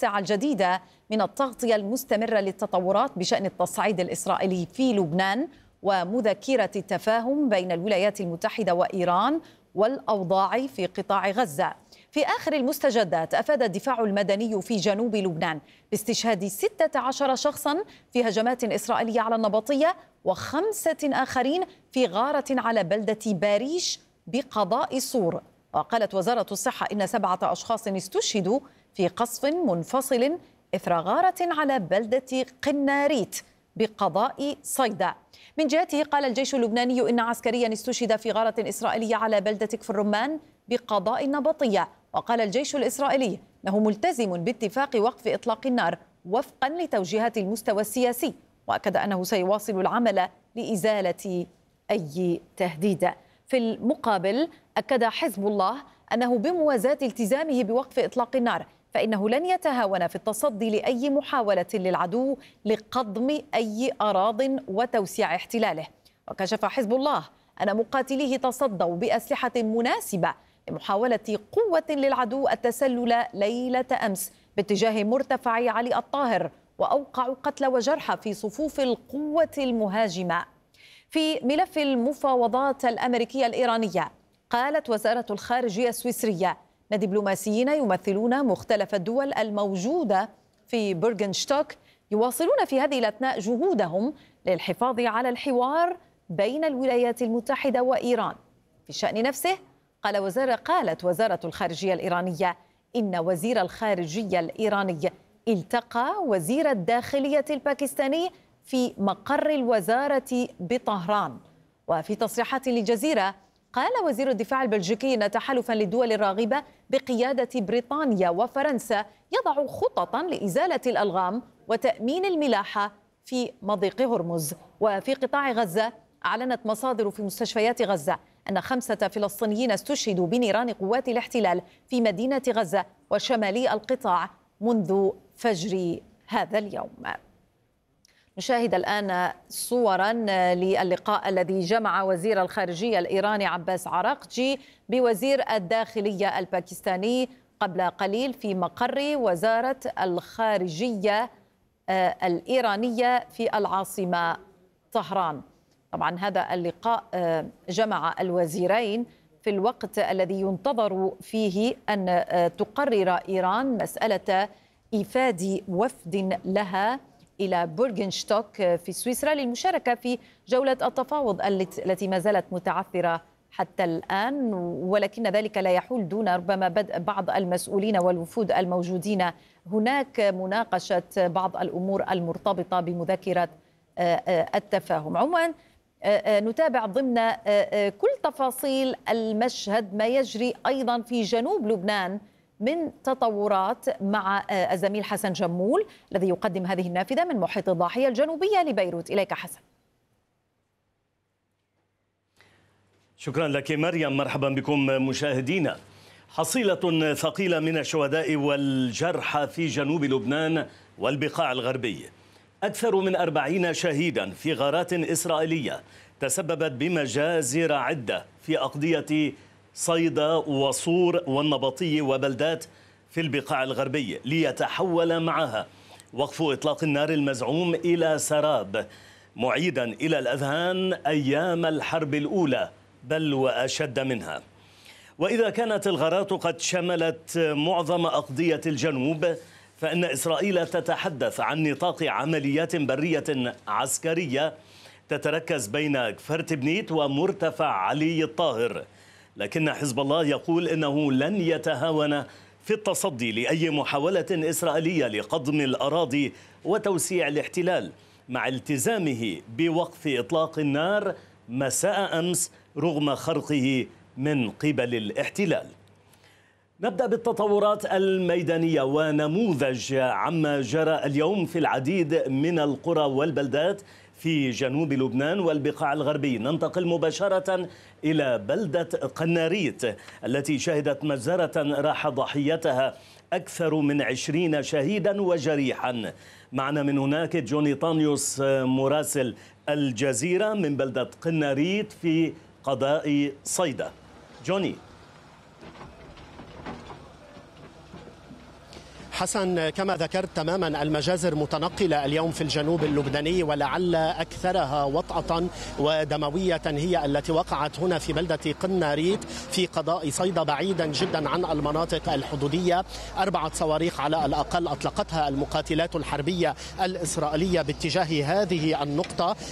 الساعة الجديدة من التغطية المستمرة للتطورات بشأن التصعيد الإسرائيلي في لبنان ومذكرة التفاهم بين الولايات المتحدة وإيران والأوضاع في قطاع غزة. في آخر المستجدات أفاد الدفاع المدني في جنوب لبنان باستشهاد 16 شخصا في هجمات إسرائيلية على النبطية و5 آخرين في غارة على بلدة باريش بقضاء صور. وقالت وزارة الصحة إن 7 أشخاص استشهدوا في قصف منفصل إثر غارة على بلدة قناريت بقضاء صيدا. من جهته قال الجيش اللبناني إن عسكريا استشهد في غارة إسرائيلية على بلدة كفر الرمان بقضاء النبطية. وقال الجيش الإسرائيلي أنه ملتزم باتفاق وقف إطلاق النار وفقا لتوجيهات المستوى السياسي، وأكد أنه سيواصل العمل لإزالة أي تهديد. في المقابل أكد حزب الله أنه بموازاة التزامه بوقف إطلاق النار فإنه لن يتهاون في التصدي لأي محاولة للعدو لقضم أي أراضٍ وتوسيع احتلاله. وكشف حزب الله أن مقاتليه تصدوا بأسلحة مناسبة لمحاولة قوة للعدو التسلل ليلة أمس باتجاه مرتفع علي الطاهر، وأوقعوا قتلى وجرحى في صفوف القوة المهاجمة. في ملف المفاوضات الأمريكية الإيرانية قالت وزارة الخارجية السويسرية أن دبلوماسيين يمثلون مختلف الدول الموجودة في بورغنشتوك يواصلون في هذه الأثناء جهودهم للحفاظ على الحوار بين الولايات المتحدة وإيران. في الشأن نفسه قالت وزارة الخارجية الإيرانية إن وزير الخارجية الإيراني التقى وزير الداخلية الباكستاني في مقر الوزارة بطهران. وفي تصريحات للجزيرة قال وزير الدفاع البلجيكي أن تحالفا للدول الراغبة بقيادة بريطانيا وفرنسا يضع خططا لإزالة الألغام وتأمين الملاحة في مضيق هرمز. وفي قطاع غزة أعلنت مصادر في مستشفيات غزة أن 5 فلسطينيين استشهدوا بنيران قوات الاحتلال في مدينة غزة وشمالي القطاع منذ فجر هذا اليوم. نشاهد الآن صورا للقاء الذي جمع وزير الخارجية الإيراني عباس عراقجي بوزير الداخلية الباكستاني قبل قليل في مقر وزارة الخارجية الإيرانية في العاصمة طهران. طبعا هذا اللقاء جمع الوزيرين في الوقت الذي ينتظر فيه أن تقرر إيران مسألة إيفاد وفد لها إلى بورغنشتوك في سويسرا للمشاركة في جولة التفاوض التي ما زالت متعثرة حتى الآن، ولكن ذلك لا يحول دون ربما بدء بعض المسؤولين والوفود الموجودين هناك مناقشة بعض الأمور المرتبطة بمذكرة التفاهم. عموما نتابع ضمن كل تفاصيل المشهد ما يجري أيضا في جنوب لبنان من تطورات مع الزميل حسن جمول الذي يقدم هذه النافذة من محيط الضاحية الجنوبية لبيروت. إليك حسن. شكرا لك مريم، مرحبا بكم مشاهدينا. حصيلة ثقيلة من الشهداء والجرحى في جنوب لبنان والبقاع الغربي، أكثر من 40 شهيدا في غارات إسرائيلية تسببت بمجازر عدة في أقضية صيدا وصور والنبطي وبلدات في البقاع الغربي، ليتحول معها وقف إطلاق النار المزعوم إلى سراب، معيدا إلى الأذهان أيام الحرب الأولى بل وأشد منها. وإذا كانت الغارات قد شملت معظم أقضية الجنوب، فإن إسرائيل تتحدث عن نطاق عمليات برية عسكرية تتركز بين كفرت بنيت ومرتفع علي الطاهر، لكن حزب الله يقول إنه لن يتهاون في التصدي لأي محاولة إسرائيلية لقضم الأراضي وتوسيع الاحتلال، مع التزامه بوقف إطلاق النار مساء أمس رغم خرقه من قبل الاحتلال. نبدأ بالتطورات الميدانية ونموذج عما جرى اليوم في العديد من القرى والبلدات في جنوب لبنان والبقاع الغربي. ننتقل مباشرة إلى بلدة قناريت التي شهدت مجزرة راح ضحيتها أكثر من 20 شهيدا وجريحا. معنا من هناك جوني طانيوس مراسل الجزيرة من بلدة قناريت في قضاء صيدا. جوني. حسن، كما ذكرت تماما المجازر متنقلة اليوم في الجنوب اللبناني، ولعل أكثرها وطأة ودموية هي التي وقعت هنا في بلدة قناريت في قضاء صيدا بعيدا جدا عن المناطق الحدودية. 4 صواريخ على الأقل أطلقتها المقاتلات الحربية الإسرائيلية باتجاه هذه النقطة.